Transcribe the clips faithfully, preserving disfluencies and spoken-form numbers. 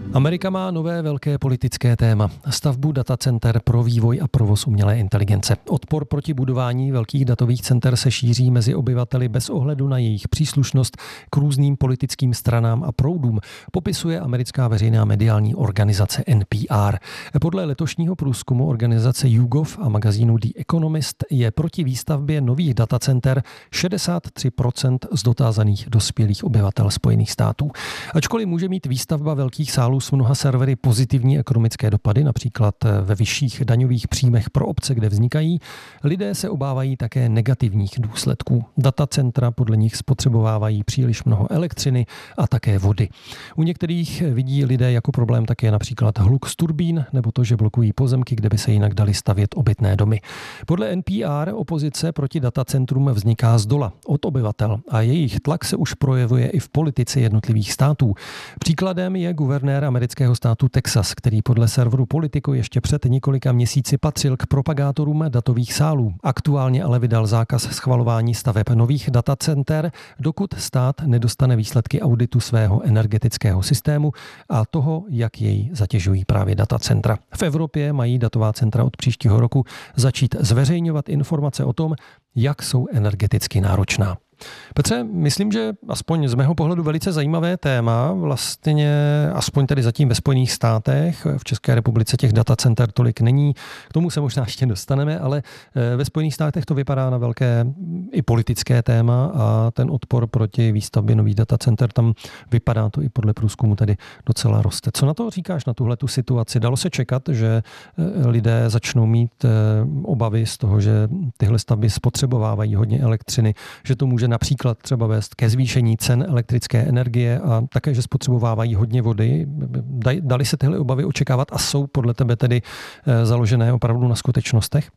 Amerika má nové velké politické téma. Stavbu datacenter pro vývoj a provoz umělé inteligence. Odpor proti budování velkých datových center se šíří mezi obyvateli bez ohledu na jejich příslušnost k různým politickým stranám a proudům, popisuje americká veřejná mediální organizace N P R. Podle letošního průzkumu organizace YouGov a magazínu The Economist je proti výstavbě nových datacenter šedesát tři procent z dotázaných dospělých obyvatel Spojených států. Ačkoliv může mít výstavba velkých sálů s mnoha servery pozitivní ekonomické dopady, například ve vyšších daňových příjmech pro obce, kde vznikají, lidé se obávají také negativních důsledků. Datacentra podle nich spotřebovávají příliš mnoho elektřiny a také vody. U některých vidí lidé jako problém také například hluk z turbín nebo to, že blokují pozemky, kde by se jinak daly stavět obytné domy. Podle N P R opozice proti datacentrům vzniká zdola, od obyvatel, a jejich tlak se už projevuje i v politice jednotlivých států. Příkladem je guvernér amerického státu Texas, který podle serveru Politico ještě před několika měsíci patřil k propagátorům datových sálů. Aktuálně ale vydal zákaz schvalování staveb nových datacenter, dokud stát nedostane výsledky auditu svého energetického systému a toho, jak jej zatěžují právě datacentra. V Evropě mají datová centra od příštího roku začít zveřejňovat informace o tom, jak jsou energeticky náročná. Petře, myslím, že aspoň z mého pohledu velice zajímavé téma, vlastně aspoň tedy zatím ve Spojených státech, v České republice těch datacenter tolik není, k tomu se možná ještě dostaneme, ale ve Spojených státech to vypadá na velké i politické téma a ten odpor proti výstavbě nových datacenter, tam vypadá to i podle průzkumu tedy docela roste. Co na to říkáš, na tuhletu situaci? Dalo se čekat, že lidé začnou mít obavy z toho, že tyhle stavby spotřebovávají hodně elektřiny, že to může například třeba vést ke zvýšení cen elektrické energie a také, že spotřebovávají hodně vody. Dali se tyhle obavy očekávat a jsou podle tebe tedy založené opravdu na skutečnostech?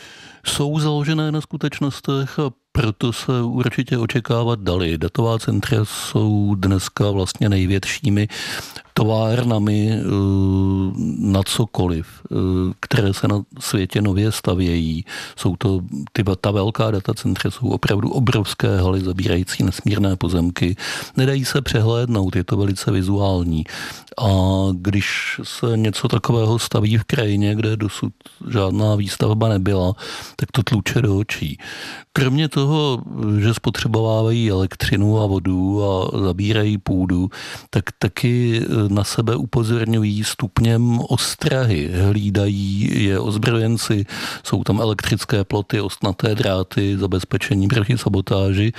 Jsou založené na skutečnostech a proto se určitě očekávat dali. Datová centra jsou dneska vlastně největšími továrnami na cokoliv, které se na světě nově stavějí. Jsou to, ty, ta velká datacentra jsou opravdu obrovské haly zabírající nesmírné pozemky. Nedají se přehlédnout, je to velice vizuální. A když se něco takového staví v krajině, kde dosud žádná výstavba nebyla, tak to tluče do očí. Kromě toho, že spotřebovávají elektřinu a vodu a zabírají půdu, tak taky na sebe upozorňují stupněm ostrahy. Hlídají je ozbrojenci, jsou tam elektrické ploty, ostnaté dráty, zabezpečení proti sabotáži.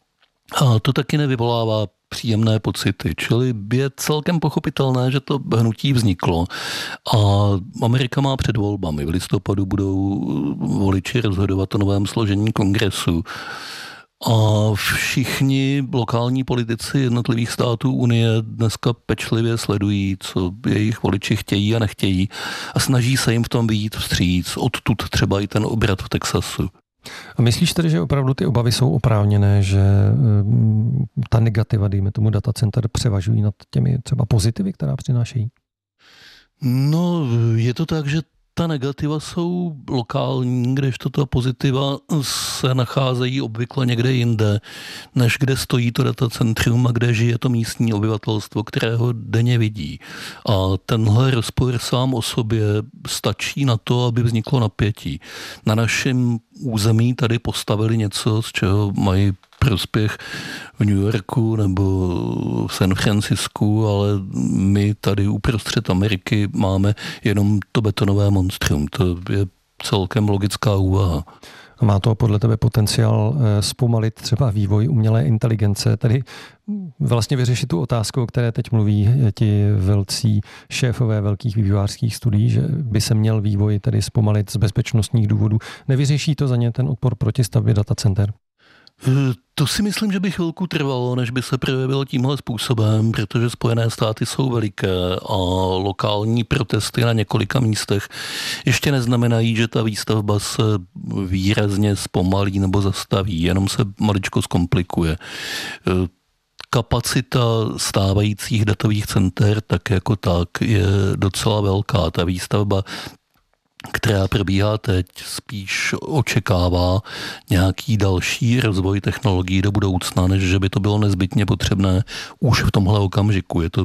A to taky nevyvolává příjemné pocity, čili je celkem pochopitelné, že to hnutí vzniklo a Amerika má před volbami. V listopadu budou voliči rozhodovat o novém složení kongresu a všichni lokální politici jednotlivých států Unie dneska pečlivě sledují, co jejich voliči chtějí a nechtějí a snaží se jim v tom vyjít vstříc. Odtud třeba i ten obrat v Texasu. A myslíš tedy, že opravdu ty obavy jsou oprávněné, že ta negativa, dejme tomu datacenter, převažují nad těmi třeba pozitivy, která přinášejí? No, je to tak, že ta negativa jsou lokální, kdežto ta pozitiva se nacházejí obvykle někde jinde, než kde stojí to datacentrum a kde žije to místní obyvatelstvo, kterého denně vidí. A tenhle rozpor sám o sobě stačí na to, aby vzniklo napětí. Na našem území tady postavili něco, z čeho mají prospěch v New Yorku nebo v San Francisku, ale my tady uprostřed Ameriky máme jenom to betonové monstrum. To je celkem logická úvaha. A má to podle tebe potenciál zpomalit třeba vývoj umělé inteligence, tedy vlastně vyřešit tu otázku, o které teď mluví ti velcí šéfové velkých vývojářských studií, že by se měl vývoj tedy zpomalit z bezpečnostních důvodů. Nevyřeší to za ně ten odpor proti stavbě datacenter? To si myslím, že by chvilku trvalo, než by se projevilo tímhle způsobem, protože Spojené státy jsou veliké a lokální protesty na několika místech ještě neznamenají, že ta výstavba se výrazně zpomalí nebo zastaví, jenom se maličko zkomplikuje. Kapacita stávajících datových center tak jako tak je docela velká. Ta výstavba, která probíhá teď, spíš očekává nějaký další rozvoj technologií do budoucna, než že by to bylo nezbytně potřebné už v tomhle okamžiku. Je to